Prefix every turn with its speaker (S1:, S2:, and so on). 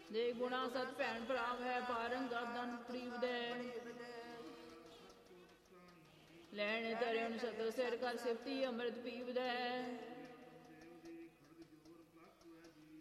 S1: ਦੇ ਗੁਣਾ ਸਤ ਭੈਣ ਭਰਾਵ ਹੈ ਪਾਰੰਗ ਗਾਦਨ ਪ੍ਰੀਵਦੈ ਲੈਣ ਤਰਿਣ ਸਤ ਸਿਰ ਕਰ ਸਿਫਤੀ ਅੰਮ੍ਰਿਤ ਪੀਵਦੈ